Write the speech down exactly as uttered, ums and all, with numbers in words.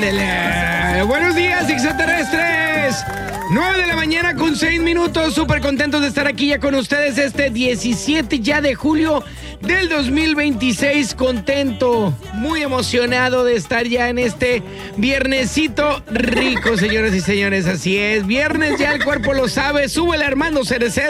Ándele. Buenos días, extraterrestres. nueve de la mañana con seis minutos. Súper contentos de estar aquí ya con ustedes este diecisiete ya de julio del dos mil veintiséis. Contento, muy emocionado de estar ya en este viernesito rico, señoras y señores. Así es, viernes ya, el cuerpo lo sabe. Súbele, Armando Cereceda.